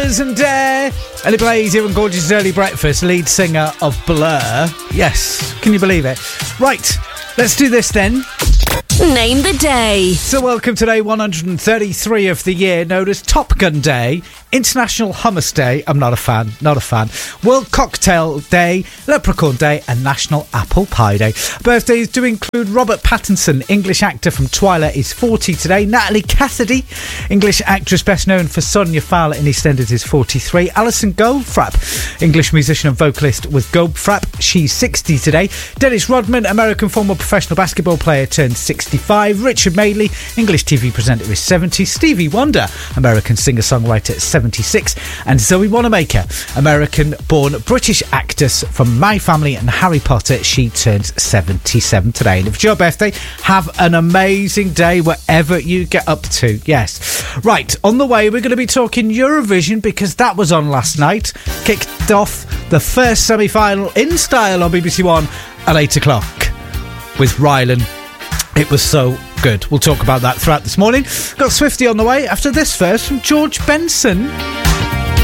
And Ellie Blaze here on Gorgeous Early Breakfast, lead singer of Blur. Yes, can you believe it? Right, let's do this then. Name the day. So welcome to day 133 of the year, known as Top Gun Day, International Hummus Day, I'm not a fan, World Cocktail Day, Leprechaun Day and National Apple Pie Day. Birthdays do include Robert Pattinson, English actor from Twilight, is 40 today. Natalie Cassidy, English actress best known for Sonia Fowler in EastEnders, is 43. Alison Goldfrapp, English musician and vocalist with Goldfrapp, she's 60 today. Dennis Rodman, American former professional basketball player, turned 65. Richard Madeley, English TV presenter, is 70. Stevie Wonder, American singer-songwriter, 76. And Zoe Wanamaker, American-born British actress from My Family and Harry Potter, she turns 77 today. And if it's your birthday, have an amazing day wherever you get up to. Yes. Right, on the way, we're going to be talking Eurovision because that was on last night. Kicked off the first semi-final in style on BBC One at 8 o'clock with Rylan. It was so good. We'll talk about that throughout this morning. Got Swiftie on the way after this first from George Benson.